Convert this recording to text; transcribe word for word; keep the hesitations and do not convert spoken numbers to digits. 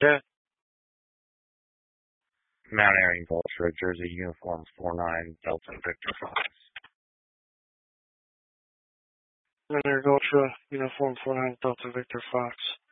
Jet. Mount Airy Ultra, Jersey Uniform four nine, Delta Victor Fox. Mount Airy Ultra, Uniform four nine, Delta Victor Fox.